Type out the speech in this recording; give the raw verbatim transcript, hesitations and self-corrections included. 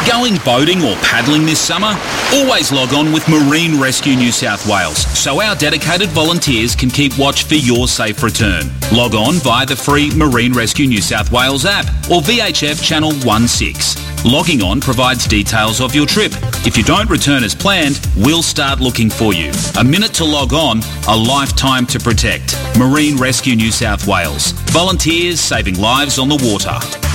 Going boating or paddling this summer? Always log on with Marine Rescue New South Wales so our dedicated volunteers can keep watch for your safe return. Log on via the free Marine Rescue New South Wales app or V H F Channel sixteen. Logging on provides details of your trip. If you don't return as planned, we'll start looking for you. A minute to log on, a lifetime to protect. Marine Rescue New South Wales. Volunteers saving lives on the water.